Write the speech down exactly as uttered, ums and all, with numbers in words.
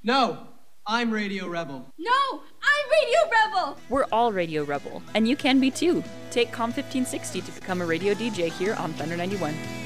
No, I'm Radio Rebel. No, I'm Radio Rebel! We're all Radio Rebel, and you can be too. Take Com fifteen sixty to become a radio D J here on Thunder ninety-one.